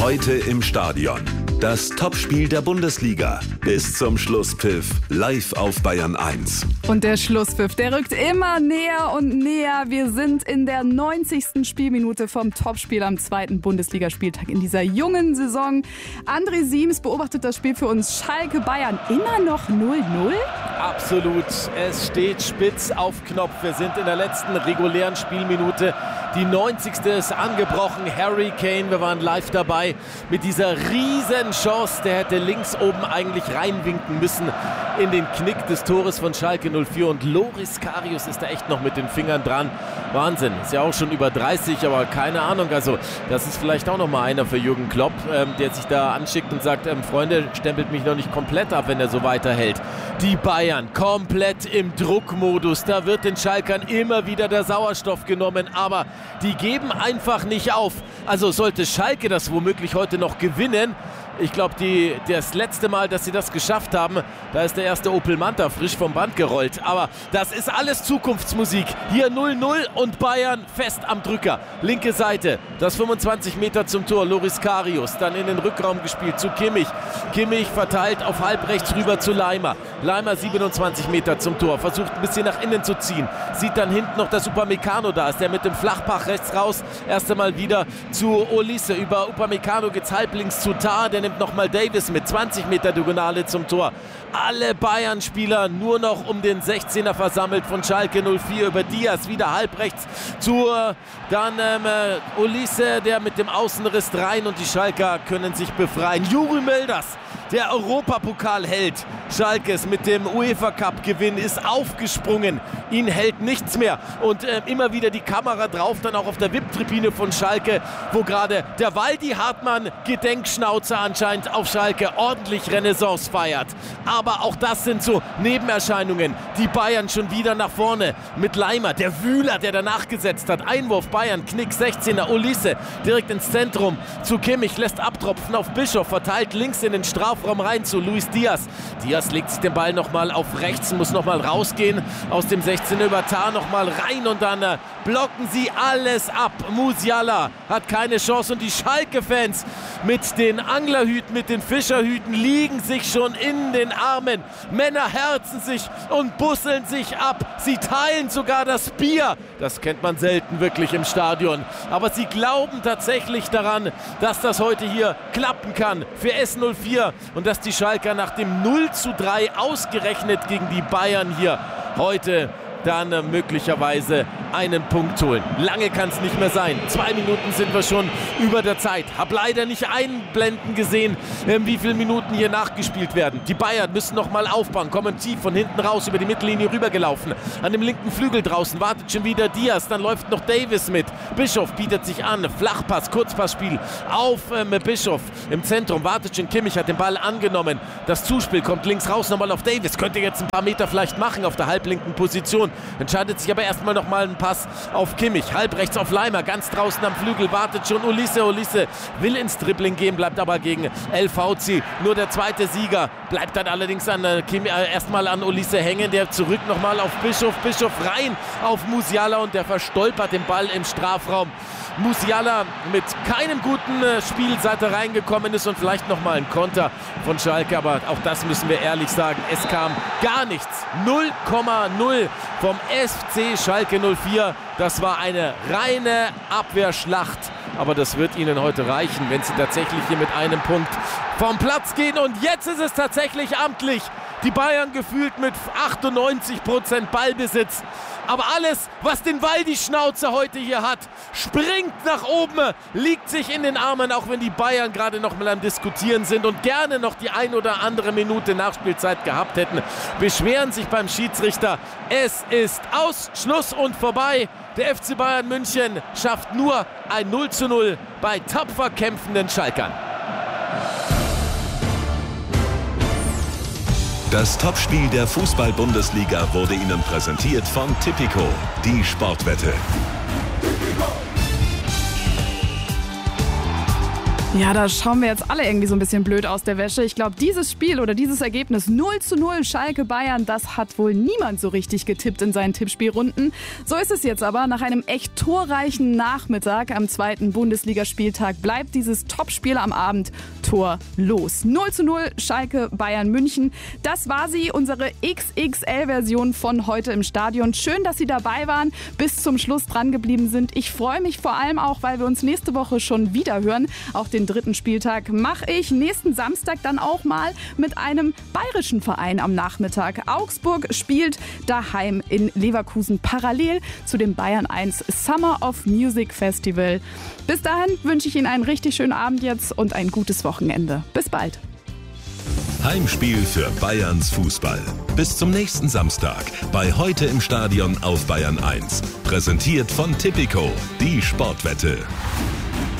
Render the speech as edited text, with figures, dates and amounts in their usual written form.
Heute im Stadion. Das Topspiel der Bundesliga. Bis zum Schlusspfiff. Live auf Bayern 1. Und der Schlusspfiff, der rückt immer näher und näher. Wir sind in der 90. Spielminute vom Topspiel am 2. Bundesligaspieltag in dieser jungen Saison. André Siems beobachtet das Spiel für uns. Schalke Bayern immer noch 0-0? Absolut. Es steht spitz auf Knopf. Wir sind in der letzten regulären Spielminute. Die 90. ist angebrochen. Harry Kane, wir waren live dabei mit dieser riesen Chance. Der hätte links oben eigentlich reinwinken müssen in den Knick des Tores von Schalke 04. Und Loris Karius ist da echt noch mit den Fingern dran. Wahnsinn. Ist ja auch schon über 30, aber keine Ahnung. Also das ist vielleicht auch noch mal einer für Jürgen Klopp, der sich da anschickt und sagt, Freunde, stempelt mich noch nicht komplett ab, wenn er so weiterhält. Die Bayern komplett im Druckmodus. Da wird den Schalkern immer wieder der Sauerstoff genommen, aber die geben einfach nicht auf. Also sollte Schalke das womöglich heute noch gewinnen, ich glaube, das letzte Mal, dass sie das geschafft haben, da ist der erste Opel Manta frisch vom Band gerollt. Aber das ist alles Zukunftsmusik. Hier 0-0 und Bayern fest am Drücker. Linke Seite, das 25 Meter zum Tor, Loris Karius. Dann in den Rückraum gespielt zu Kimmich. Kimmich verteilt auf halbrechts rüber zu Leimer. Leimer 27 Meter zum Tor, versucht ein bisschen nach innen zu ziehen. Sieht dann hinten noch, dass Upamecano da ist, der mit dem Flachpass rechts raus. Erst einmal wieder zu Olise. Über Upamecano geht's halblinks zu Tah, der nimmt nochmal Davis mit 20 Meter Diagonale zum Tor. Alle Bayern-Spieler nur noch um den 16er versammelt von Schalke 04 über Diaz, wieder halbrechts zu dann Olise, der mit dem Außenriss rein und die Schalker können sich befreien. Juri Mölders, der Europapokalheld Schalkes mit dem UEFA-Cup-Gewinn, ist aufgesprungen. Ihn hält nichts mehr. Und immer wieder die Kamera drauf, dann auch auf der VIP-Tribüne von Schalke, wo gerade der Waldi Hartmann Gedenkschnauzer anscheinend auf Schalke ordentlich Renaissance feiert. Aber auch das sind so Nebenerscheinungen. Die Bayern schon wieder nach vorne mit Leimer, der Wühler, der danach gesetzt hat. Einwurf Bayern, Knick 16er, Olise direkt ins Zentrum zu Kimmich, lässt abtropfen auf Bischof, verteilt links in den Strafraum rein zu Luis Diaz. Diaz legt sich den Ball nochmal auf rechts, muss nochmal rausgehen aus dem 16er über Tah nochmal rein und dann blocken sie alles ab. Musiala hat keine Chance und die Schalke-Fans mit den Anglerhüten, mit den Fischerhüten liegen sich schon in den Armen. Männer herzen sich und busseln sich ab. Sie teilen sogar das Bier. Das kennt man selten wirklich im Stadion. Aber sie glauben tatsächlich daran, dass das heute hier klappen kann für S04 und dass die Schalker nach dem 0:3 ausgerechnet gegen die Bayern hier heute dann möglicherweise einen Punkt holen. Lange kann es nicht mehr sein. 2 Minuten sind wir schon über der Zeit. Hab leider nicht einblenden gesehen, wie viele Minuten hier nachgespielt werden. Die Bayern müssen noch mal aufbauen, kommen tief von hinten raus über die Mittellinie rübergelaufen. An dem linken Flügel draußen wartet schon wieder Diaz. Dann läuft noch Davis mit. Bischof bietet sich an. Flachpass, Kurzpassspiel auf Bischof. Im Zentrum wartet schon Kimmich, hat den Ball angenommen. Das Zuspiel kommt links raus nochmal auf Davis. Könnte jetzt ein paar Meter vielleicht machen auf der halblinken Position. Entscheidet sich aber erstmal nochmal ein Pass auf Kimmich. Halbrechts auf Leimer, ganz draußen am Flügel wartet schon Olise. Olise will ins Dribbling gehen, bleibt aber gegen El Fauzi. Nur der zweite Sieger bleibt dann allerdings an erstmal an Olise hängen. Der zurück nochmal auf Bischof. Bischof rein auf Musiala und der verstolpert den Ball im Strafraum. Musiala mit keinem guten Spiel, seit er reingekommen ist und vielleicht nochmal ein Konter von Schalke, aber auch das müssen wir ehrlich sagen, es kam gar nichts. 0,0 vom FC Schalke 04. Das war eine reine Abwehrschlacht, aber das wird ihnen heute reichen, wenn sie tatsächlich hier mit einem Punkt vom Platz gehen. Und jetzt ist es tatsächlich amtlich. Die Bayern gefühlt mit 98% Ballbesitz. Aber alles, was den Waldi-Schnauzer heute hier hat, springt nach oben, liegt sich in den Armen, auch wenn die Bayern gerade noch mal am Diskutieren sind und gerne noch die ein oder andere Minute Nachspielzeit gehabt hätten, beschweren sich beim Schiedsrichter. Es ist aus, Schluss und vorbei. Der FC Bayern München schafft nur ein 0:0 bei tapfer kämpfenden Schalkern. Das Topspiel der Fußball-Bundesliga wurde Ihnen präsentiert von Tipico, die Sportwette. Ja, da schauen wir jetzt alle irgendwie so ein bisschen blöd aus der Wäsche. Ich glaube, dieses Spiel oder dieses Ergebnis 0:0 Schalke-Bayern, das hat wohl niemand so richtig getippt in seinen Tippspielrunden. So ist es jetzt aber. Nach einem echt torreichen Nachmittag am 2. Bundesligaspieltag bleibt dieses Topspiel am Abend torlos. 0:0 Schalke-Bayern München. Das war sie, unsere XXL-Version von heute im Stadion. Schön, dass Sie dabei waren, bis zum Schluss dran geblieben sind. Ich freue mich vor allem auch, weil wir uns nächste Woche schon wieder hören. Auch den 3. Spieltag mache ich nächsten Samstag dann auch mal mit einem bayerischen Verein am Nachmittag. Augsburg spielt daheim in Leverkusen parallel zu dem Bayern 1 Summer of Music Festival. Bis dahin wünsche ich Ihnen einen richtig schönen Abend jetzt und ein gutes Wochenende. Bis bald. Heimspiel für Bayerns Fußball. Bis zum nächsten Samstag bei Heute im Stadion auf Bayern 1. Präsentiert von Tipico, die Sportwette.